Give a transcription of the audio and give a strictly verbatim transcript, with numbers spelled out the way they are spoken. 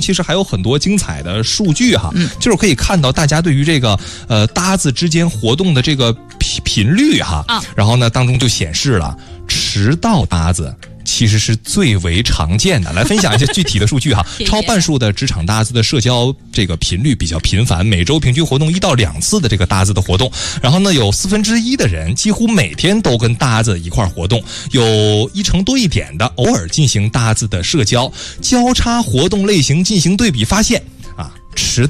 其实还有很多精彩的数据哈， 嗯， 就是可以看到大家对于这个呃搭子之间活动的这个频频率哈， 啊， 然后呢当中就显示了迟到搭子其实是最为常见的。来分享一些具体的数据哈，超半数的职场搭子的社交这个频率比较频繁，每周平均活动一到两次的这个搭子的活动。然后呢，有四分之一的人几乎每天都跟搭子一块活动，有一成多一点的偶尔进行搭子的社交。交叉活动类型进行对比，发现啊，迟